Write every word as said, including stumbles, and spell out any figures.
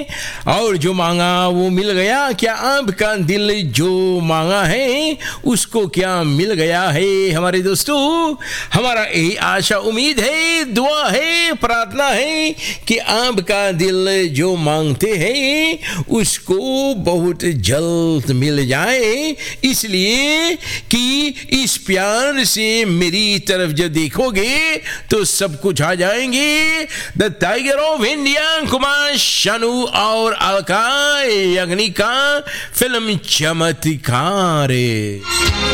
और जो मांगा वो मिल गया, क्या आपका दिल जो मांगा है उसको क्या मिल गया है? हमारे दोस्तों, हमारा यही आशा उम्मीद है, दुआ है, प्रार्थना है कि आपका दिल जो मांगते हैं उसको बहुत जल्द मिल जाए, इसलिए कि इस प्यार से मेरी तरफ जब देखोगे तो सब कुछ आ जाएंगे। The tiger of India Kumar Sanu और अलका याग्निक का फिल्म चमत्कार।